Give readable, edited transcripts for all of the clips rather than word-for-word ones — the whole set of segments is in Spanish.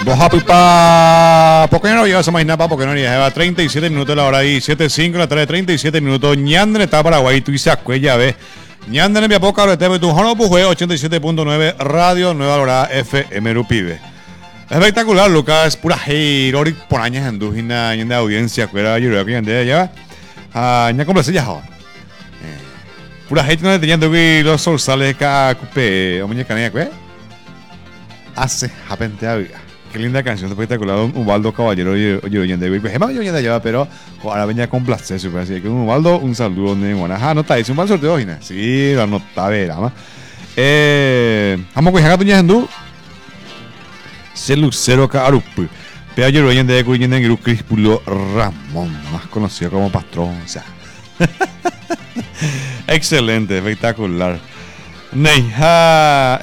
Boja pipa, ¿por qué no llevas a imaginar, por qué no llevas 37 minutos de la hora y 7:05 la tarde, 37 minutos, ñandre está Paraguay, tú y Sacuella, ve. Ñandre mi poca, de TV, tu jono, pues 87.9 Radio Nueva Hora FM Rupibe. Espectacular, Lucas, pura heirori por años en dujina, en la audiencia, fuera yo creo que ya lleva. Ya complace ya, joder. Pura gente no tenían que los sorsales acá, cupe, o muñeca negra, ¿qué? Hace japente había. Qué linda canción, espectacular. Ubaldo Caballero, oye, pues es más yo ya, pero ahora venía con placer, así que Ubaldo, un saludo de Guanaja. No está, dice un mal sorteo, Gina. Sí, la nota, verá, más. Vamos con Jagato Ñandú. Celucero Carupu. Pea yo oyen de Cuyen en Gru Crispulo Ramón, más conocido como Patrón, o sea. Excelente, espectacular. Neija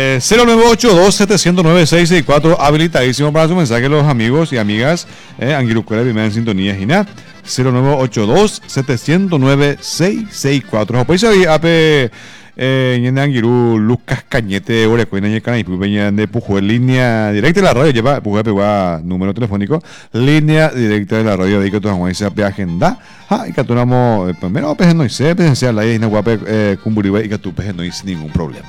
0982-709-664 habilitadísimo para su mensaje los amigos y amigas Anguirucuela primera en sintonía Gina 0982-709-664 pues ahí ape Anguirú Lucas Cañete Orecuena y Canaipu de Pujo en línea directa de la radio lleva Pujo pegua número telefónico línea directa de la radio de que tu agüesa pe agenda y que tu namo primero peje no sé presencial la isla guape cumburibe y que tu peje no hice ningún problema.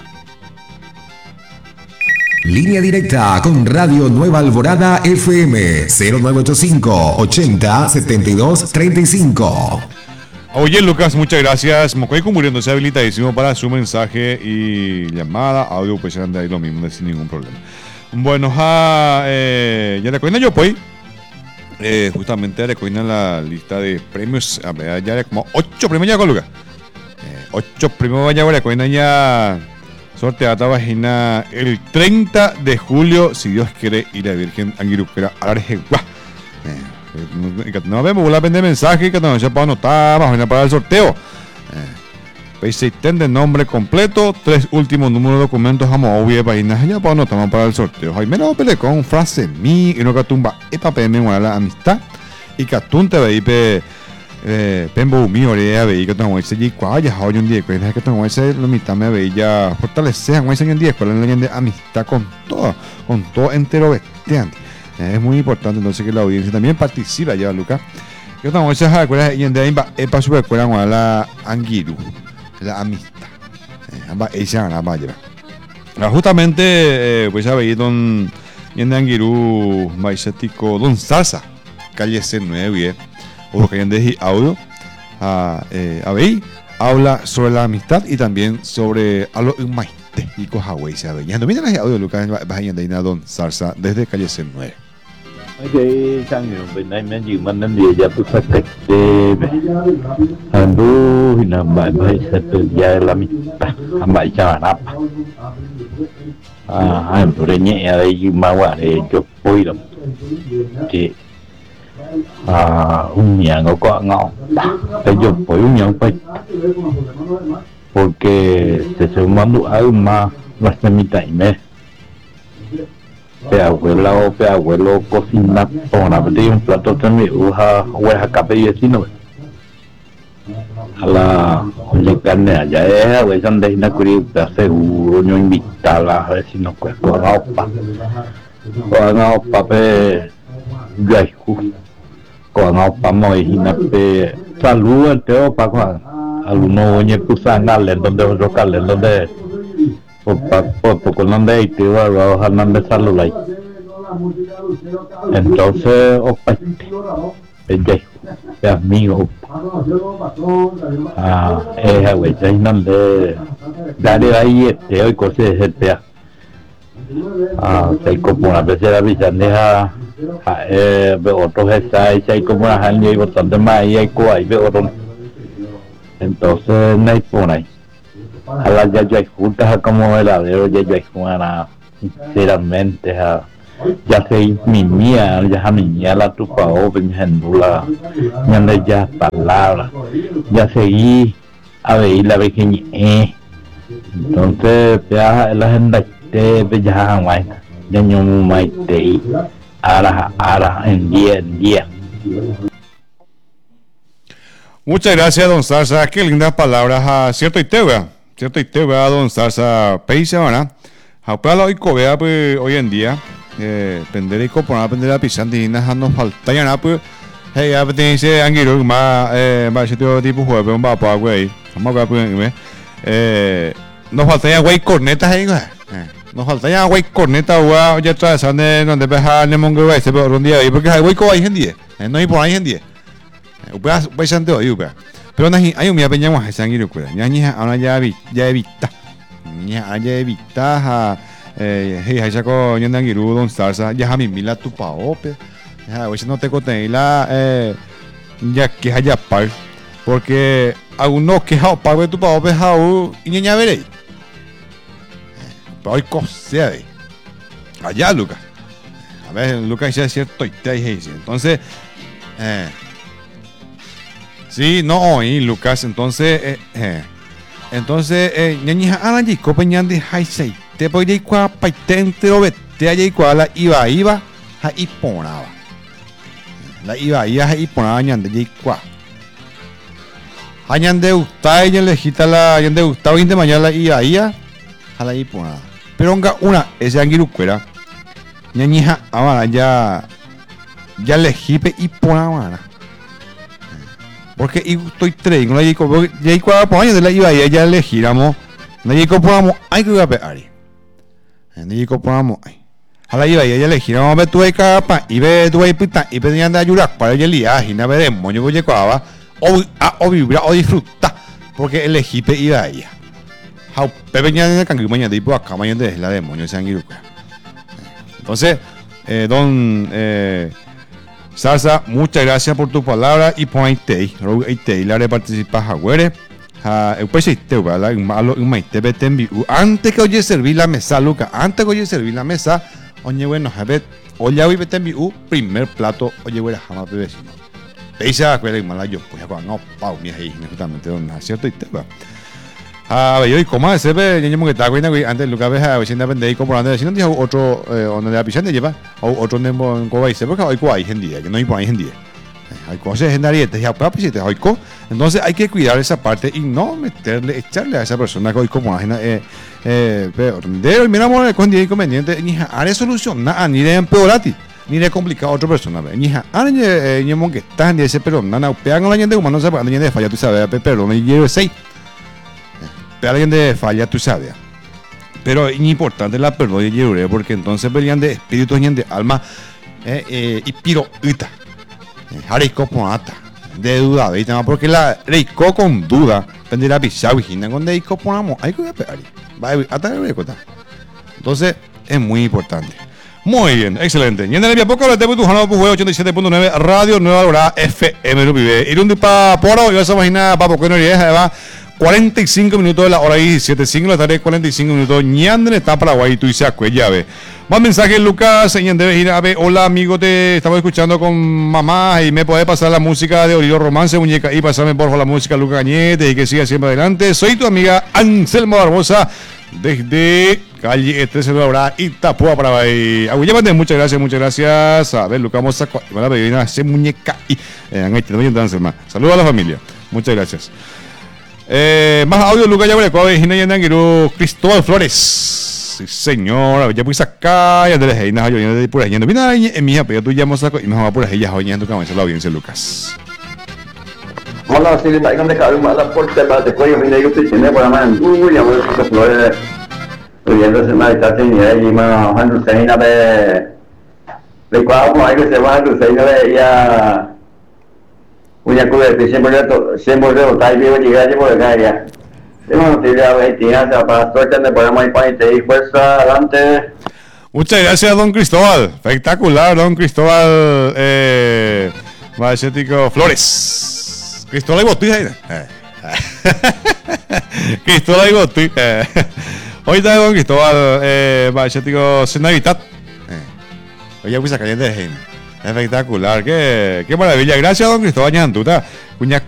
Línea directa con Radio Nueva Alborada FM 0985 80 72 35. Oye Lucas, muchas gracias. Mocoy muriéndose habilitadísimo para su mensaje y llamada, audio, pues anda ahí lo mismo, sin ningún problema. Bueno, ya recuerdan yo pues, justamente recuerdan la lista de premios, ya como 8 premios ya con Lucas. 8 premios ya recuerdan ya sorteada vagina el 30 de julio, si Dios quiere, y la Virgen Anguiruquera Alarjegua. No vemos la vender mensaje que no se puede anotar para el sorteo. Pues se extiende el nombre completo, 3 últimos números de documentos, vamos obvio páginas ya para anotar para el sorteo. Jaime no pele con frase mi y no catumba epa pm la amistad y catun te veí pembo mi orea veí que tengo ese y cuaya hoy un día que tengo ese lo mitad me veía fortalecer con ese un día con la leyenda de amistad con todo entero bestiante. Es muy importante entonces que la audiencia también participe ya Lucas. Yo tengo esas escuelas y en de para su escuela con la Anguiru, la amistad. Esa la va a llevar. Justamente pues ya veí don y en de Anguiru maicético don Salsa, calle C9 o que en de audio a veí habla sobre la amistad y también sobre algo maite y cojahuey se ve. Ya no miren el audio Lucas va a de don Salsa desde calle C9. Cái sang nhiều bên đây mình dự mình nên địa tu phát tết de andu hina bai bai satu dia lami ambai cha nap ai bore nhẹ ai mawa de jopoi lắm thì nhà ngõ có ngõ để jopoi nhau phải porque se mando a uma basta mitai me pe abuelo cocina para pedir un plato también uha cape vecino a la carne allá es güey son de Inacuri te seguro no invitarla a ver si nos cuesta con opa pe gaiku con opa moi hinape salud el teo pa con alguno oye pusangale donde rocale donde por donde hay te va a bajar de celular entonces opa es amigo güey ya no le daré ahí hoy cosas este se como una vez era villaneja otros está y hay como una año y bastante más y hay cuay veo entonces no hay por ahí a la ya juntas como heladero ya juana sinceramente ya se mi mía ya mi mía la tu pao benjendula ya palabra ya seguí a ver la pequeña entonces ya la gente de ya mai ya no mai te ara en día. Muchas gracias don Salsa, qué lindas palabras, cierto y te vea don Salsa Peisa, ¿verdad? Para hoy cobea pues hoy en día Prender y comprar, prender la pisante y nada, nos falta ya nada, pues. Hey, ya te dice Anguiro, más ese tipo juego, pero un papá, güey. Vamos a ver, nos falta ya, güey, cornetas ahí, güey. Nos falta ya, güey, corneta, güey, ya atravesando donde peja el mongo, güey, ese por un día ahí, porque hay güey, como hay gente, no hay por ahí gente. Voy a santo ahí, güey. Pero no hay un día peñamos a ese Anguiro, güey. Ya ni ahora ya evita. Ya evita, hey, hay saco, ya Anguiro, don Starsa, ya a mi mila tu paope. Ya, hoy no te conté la ya que haya par porque algunos que ha par de tu pago pejado y niña veré pero hoy cosea de allá Lucas a ver Lucas ya es cierto y te dice entonces sí no hoy Lucas entonces niña allí copeñan de high say te voy de qua paitente o vete allí qua la iba y ponaba la iba y ponía añande y cuá añande usted y lejita la añande usted 20 mañana la iba a la ponía pero una ese anguiruquera ñañija ahora ya lejipe y ponía porque estoy tres no le digo ya cuá por año de la iba ya elegiramos no digo ponamos hay que ir a pegar no digo ponamos a la iba y ella le giraba a ver tu capa y ve tu pita y pedían de ayudar para ella liar y no ver moño que llegaba o vibra o disfruta porque el ejipe iba a ella how pepeña de cangri mañana de ipo acá mañana de la demonio se angiruca entonces don Salsa muchas gracias por tu palabra y por ahí la de participar jagüere pues te va la malo un maite betembi antes que oye servir la mesa Luca antes que oye servir la mesa oye bueno a ver hoy ya voy a meter primer plato oye bueno jamás vecino esa cuela y mala yo pues ya cuando pau mi ahí justamente donde cierto y te va a ver yo y cómo ese ve ya que está cuenta antes Lucas ve a vecina vende y comprando vecino dijo otro donde la pisante lleva otro nemo en coba y se porque hay gente que no hay por ahí gente hay cosas en arietes y aparte si te oico entonces hay que cuidar esa parte y no echarle a esa persona que hoy como pero miramos con inconveniente ni haré solución nada ni de empeorati ni de complicar a otra persona ni haré que están de ese pero nada pegan la gente como no sabe alguien de falla tú sabes pero me llevo 6 pero alguien de falla tú sabes pero es importante la perdón y llevaré porque entonces pelean de espíritus y de alma y piroita Hareiko ponata de duda ¿veis? Porque la reiko con duda penderá pisar vigina con reiko ponamos hay que pegar hasta el entonces es muy importante muy bien excelente y en el día poco le tengo tu jornada por 87.9 Radio Nueva Hora FM lo vive y un para poro y esa página para poco no iría va 45 minutos de la hora 17 5 de la tarde 45 minutos ñande está Paraguay tú y se llave más mensajes Lucas debe ir a ver hola amigo te estamos escuchando con mamá y me puede pasar la música de Oriol Romance muñeca y pasarme por favor la música Lucas Cañete y que siga siempre adelante soy tu amiga Anselmo Barbosa desde calle 13 de la hora Itapúa Paraguay muchas gracias a ver Lucas vamos a pedir a hacer muñeca y saludos a la familia muchas gracias más audio Lucas ya voy Cristóbal Flores sí señor ya puse acá ya te dejé nada yo de por ahí mira en mi apellido tú ya me saco y me va por ahí ya hoy en tu cabeza la audiencia Lucas hola si le traigan de cada una la porte para te cuello mira yo te tiene por la mano ya voy a hacer flores oyendo se me está teniendo y más cuando se viene de cuando hay que se va a cruzar ya una cosa que siempre lo está vivo llegar por acá ya tengo noticia para suerte de podemos ir para y fuerza adelante muchas gracias don Cristóbal espectacular don Cristóbal Macético Flores Cristóbal y Botín Cristóbal y Botín hoy está don Cristóbal Macético Senavitat oye pues caliente de gente espectacular qué maravilla gracias don Cristóbal Ñantuta cuña